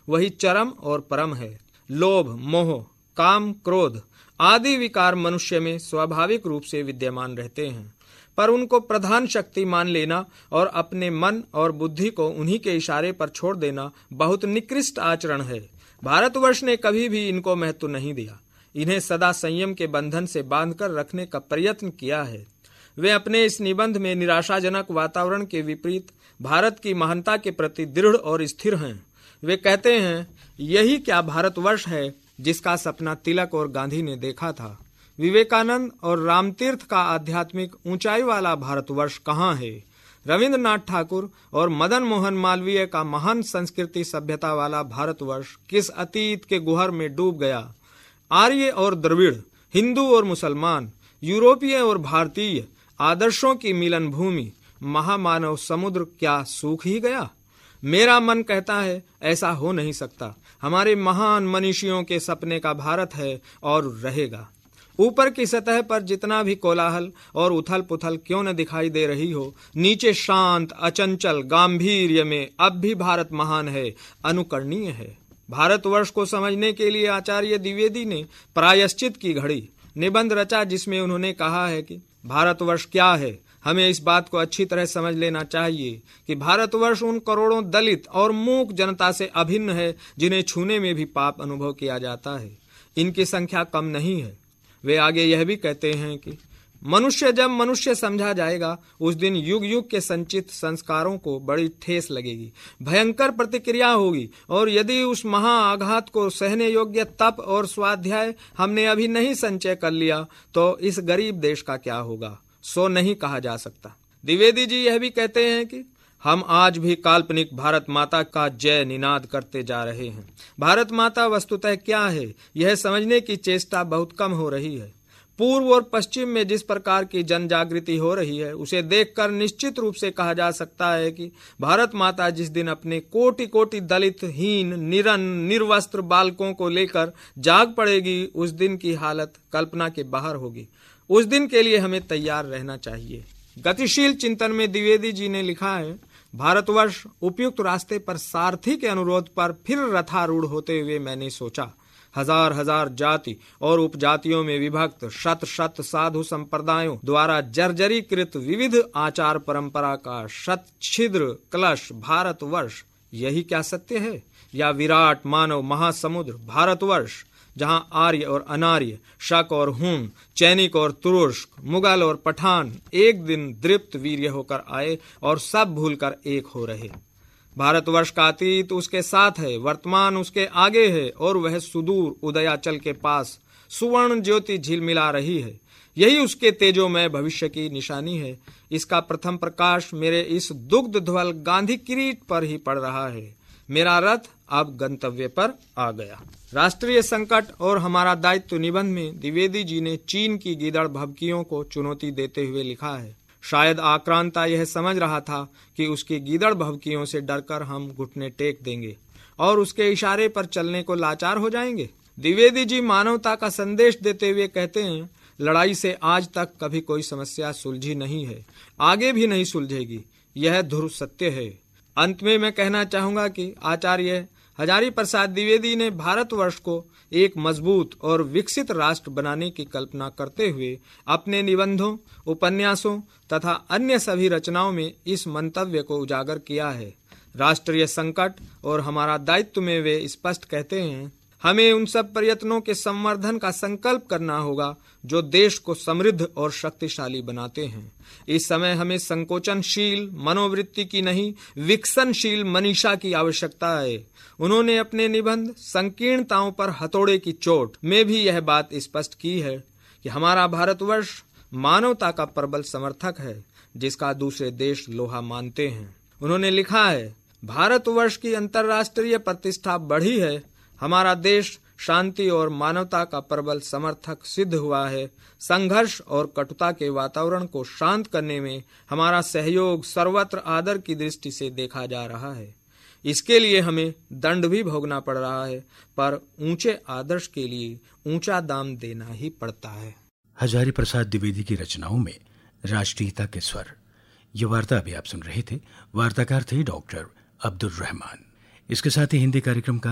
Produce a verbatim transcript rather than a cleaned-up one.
वही चरम और परम है। लोभ, मोह, काम, क्रोध आदि विकार मनुष्य में स्वाभाविक रूप से विद्यमान रहते हैं, पर उनको प्रधान शक्ति मान लेना और अपने मन और बुद्धि को उन्हीं के इशारे पर छोड़ देना बहुत निकृष्ट आचरण है। भारतवर्ष ने कभी भी इनको महत्व नहीं दिया। इन्हें सदा संयम के बंधन से बांधकर रखने का प्रयत्न किया है। वे अपने इस निबंध में निराशाजनक वातावरण के विपरीत भारत की महानता के प्रति दृढ़ और स्थिर हैं। वे कहते हैं, यही क्या भारतवर्ष है जिसका सपना तिलक और गांधी ने देखा था। विवेकानंद और रामतीर्थ का आध्यात्मिक ऊंचाई वाला भारतवर्ष कहाँ है? रविंद्रनाथ ठाकुर और मदन मोहन मालवीय का महान संस्कृति सभ्यता वाला भारतवर्ष किस अतीत के गुहर में डूब गया? आर्य और द्रविड़, हिंदू और मुसलमान, यूरोपीय और भारतीय आदर्शों की मिलन भूमि, महामानव समुद्र क्या सूख ही गया? मेरा मन कहता है ऐसा हो नहीं सकता। हमारे महान मनीषियों के सपने का भारत है और रहेगा। ऊपर की सतह पर जितना भी कोलाहल और उथल पुथल क्यों न दिखाई दे रही हो, नीचे शांत अचंचल गांभीर्य में अब भी भारत महान है, अनुकरणीय है। भारतवर्ष को समझने के लिए आचार्य द्विवेदी ने प्रायश्चित की घड़ी निबंध रचा, जिसमें उन्होंने कहा है कि भारतवर्ष क्या है। हमें इस बात को अच्छी तरह समझ लेना चाहिए कि भारतवर्ष उन करोड़ों दलित और मूक जनता से अभिन्न है जिन्हें छूने में भी पाप अनुभव किया जाता है। इनकी संख्या कम नहीं है। वे आगे यह भी कहते हैं कि मनुष्य जब मनुष्य समझा जाएगा, उस दिन युग युग के संचित संस्कारों को बड़ी ठेस लगेगी, भयंकर प्रतिक्रिया होगी, और यदि उस महाआघात को सहने योग्य तप और स्वाध्याय हमने अभी नहीं संचय कर लिया तो इस गरीब देश का क्या होगा, सो नहीं कहा जा सकता। द्विवेदी जी यह भी कहते हैं कि हम आज भी काल्पनिक भारत माता का जय निनाद करते जा रहे हैं। भारत माता वस्तुतः क्या है, यह समझने की चेष्टा बहुत कम हो रही है। पूर्व और पश्चिम में जिस प्रकार की जन जागृति हो रही है, उसे देखकर निश्चित रूप से कहा जा सकता है कि भारत माता जिस दिन अपने कोटि कोटि दलित, हीन, निरन, निर्वस्त्र बालकों को लेकर जाग पड़ेगी, उस दिन की हालत कल्पना के बाहर होगी। उस दिन के लिए हमें तैयार रहना चाहिए। गतिशील चिंतन में द्विवेदी जी ने लिखा है, भारतवर्ष उपयुक्त रास्ते पर सारथी के अनुरोध पर फिर रथारूढ़ होते हुए मैंने सोचा, हजार हजार जाति और उपजातियों में विभक्त शत शत साधु संप्रदायों द्वारा जर्जरीकृत विविध आचार परंपरा का शत छिद्र कलश भारतवर्ष, यही क्या सत्य है? या विराट मानव महासमुद्र भारतवर्ष, जहां आर्य और अनार्य, शक और हून, चैनिक और तुरुष्क, मुगल और पठान एक दिन दृप्त वीर्य होकर आए और सब भूलकर एक हो रहे। भारतवर्ष का अतीत उसके साथ है, वर्तमान उसके आगे है, और वह सुदूर उदयाचल के पास सुवर्ण ज्योति झिलमिला रही है। यही उसके तेजोमय भविष्य की निशानी है। इसका प्रथम प्रकाश मेरे इस दुग्ध ध्वल गांधी किरीट पर ही पड़ रहा है। मेरा रथ अब गंतव्य पर आ गया। राष्ट्रीय संकट और हमारा दायित्व निबंध में द्विवेदी जी ने चीन की गीदड़ भभकियों को चुनौती देते हुए लिखा है, शायद आक्रांता यह समझ रहा था कि उसकी गीदड़ भभकियों से डरकर हम घुटने टेक देंगे और उसके इशारे पर चलने को लाचार हो जाएंगे। द्विवेदी जी मानवता का संदेश देते हुए कहते हैं, लड़ाई से आज तक कभी कोई समस्या सुलझी नहीं है, आगे भी नहीं सुलझेगी, यह ध्रुव सत्य है। अंत में मैं कहना चाहूंगा कि आचार्य हजारी प्रसाद द्विवेदी ने भारतवर्ष को एक मजबूत और विकसित राष्ट्र बनाने की कल्पना करते हुए अपने निबंधों, उपन्यासों तथा अन्य सभी रचनाओं में इस मंतव्य को उजागर किया है। राष्ट्रीय संकट और हमारा दायित्व में वे स्पष्ट कहते हैं, हमें उन सब प्रयत्नों के संवर्धन का संकल्प करना होगा जो देश को समृद्ध और शक्तिशाली बनाते हैं। इस समय हमें संकोचनशील मनोवृत्ति की नहीं, विकसनशील मनीषा की आवश्यकता है। उन्होंने अपने निबंध संकीर्णताओं पर हथौड़े की चोट में भी यह बात स्पष्ट की है कि हमारा भारतवर्ष मानवता का प्रबल समर्थक है, जिसका दूसरे देश लोहा मानते हैं। उन्होंने लिखा है, भारतवर्ष की अंतर्राष्ट्रीय प्रतिष्ठा बढ़ी है, हमारा देश शांति और मानवता का प्रबल समर्थक सिद्ध हुआ है। संघर्ष और कटुता के वातावरण को शांत करने में हमारा सहयोग सर्वत्र आदर की दृष्टि से देखा जा रहा है। इसके लिए हमें दंड भी भोगना पड़ रहा है, पर ऊंचे आदर्श के लिए ऊंचा दाम देना ही पड़ता है। हजारी प्रसाद द्विवेदी की रचनाओं में राष्ट्रीयता के स्वर, ये वार्ता अभी आप सुन रहे थे। वार्ताकार थे डॉक्टर अब्दुल रहमान। इसके साथ ही हिंदी कार्यक्रम का